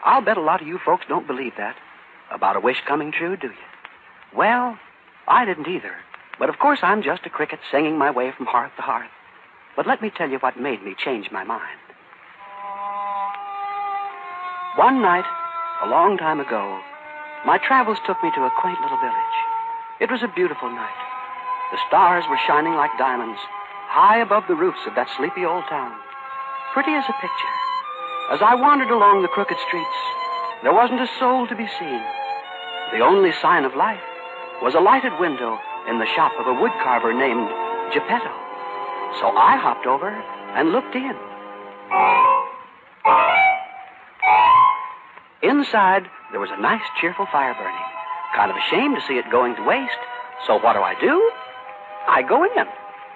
I'll bet a lot of you folks don't believe that. About a wish coming true, do you? Well, I didn't either. But of course I'm just a cricket singing my way from hearth to hearth. But let me tell you what made me change my mind. One night, a long time ago, my travels took me to a quaint little village. It was a beautiful night. The stars were shining like diamonds, high above the roofs of that sleepy old town. Pretty as a picture. As I wandered along the crooked streets, there wasn't a soul to be seen. The only sign of life was a lighted window in the shop of a woodcarver named Geppetto. So I hopped over and looked in. Inside, there was a nice, cheerful fire burning. Kind of ashamed to see it going to waste. So what do? I go in.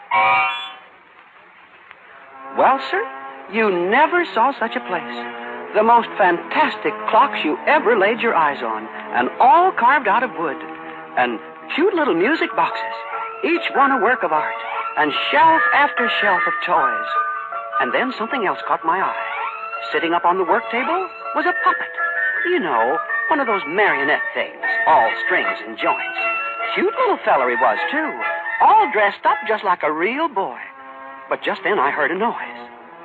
Well, sir, you never saw such a place. The most fantastic clocks you ever laid your eyes on, and all carved out of wood. And cute little music boxes, each one a work of art, and shelf after shelf of toys. And then something else caught my eye. Sitting up on the work table was a puppet. You know, one of those marionette things, all strings and joints. Cute little feller he was, too, all dressed up just like a real boy. But just then I heard a noise.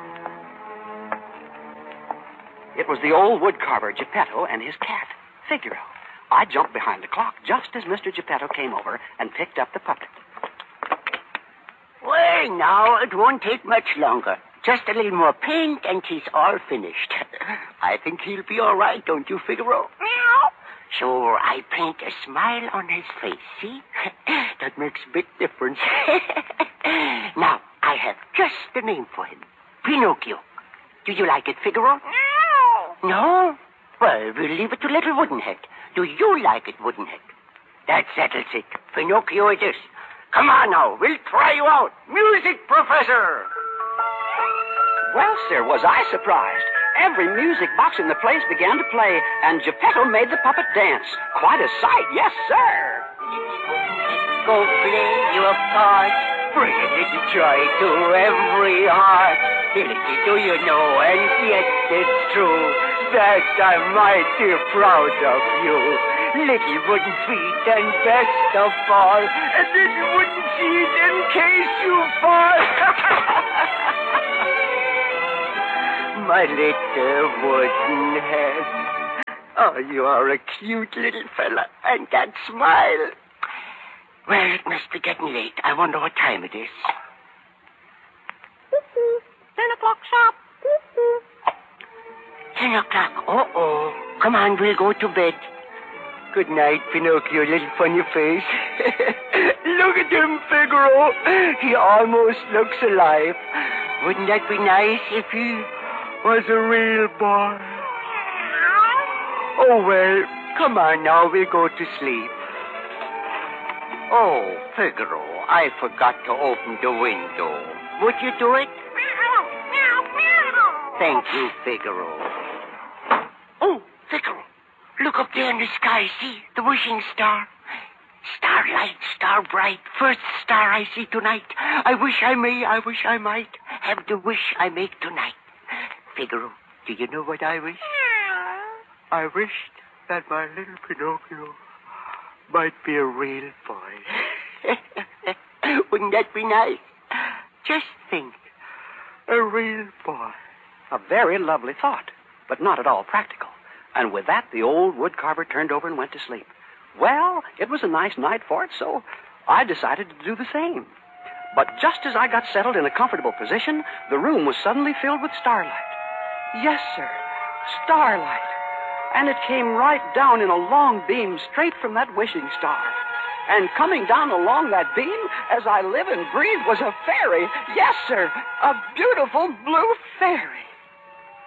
It was the old woodcarver, Geppetto, and his cat, Figaro. I jumped behind the clock just as Mr. Geppetto came over and picked up the puppet. Well, now, it won't take much longer. Just a little more paint and he's all finished. I think he'll be all right, don't you, Figaro? Meow. So I paint a smile on his face, see? That makes a big difference. Now, I have just the name for him. Pinocchio. Do you like it, Figaro? No? Well, we'll leave it to little Woodenhead. Do you like it, Woodenhead? That settles it. Pinocchio it is. Come on now, we'll try you out. Music professor! Well, sir, was I surprised. Every music box in the place began to play, and Geppetto made the puppet dance. Quite a sight, yes, sir. Go play your part. Bring a little joy to every heart. Little do you know, and yet it's true, that I'm mighty proud of you. Little wooden feet, and best of all, a little wooden seat in case you fall. My little wooden head. Oh, you are a cute little fella, and that smile. Well, it must be getting late. I wonder what time it is. 10 o'clock sharp. 10 o'clock. Uh-oh. Come on, we'll go to bed. Good night, Pinocchio, little funny face. Look at him, Figaro. He almost looks alive. Wouldn't that be nice if he was a real boy? Oh, well, come on now, we'll go to sleep. Oh, Figaro, I forgot to open the window. Would you do it? Thank you, Figaro. Oh, Figaro, look up there in the sky, see? The wishing star. Starlight, star bright, first star I see tonight. I wish I might have the wish I make tonight. Figaro, do you know what I wish? I wished that my little Pinocchio might be a real boy. Wouldn't that be nice? Just think, a real boy. A very lovely thought, but not at all practical. And with that, the old woodcarver turned over and went to sleep. Well, it was a nice night for it, so I decided to do the same. But just as I got settled in a comfortable position, the room was suddenly filled with starlight. Yes, sir, starlight. And it came right down in a long beam straight from that wishing star. And coming down along that beam, as I live and breathe, was a fairy. Yes, sir, a beautiful blue fairy.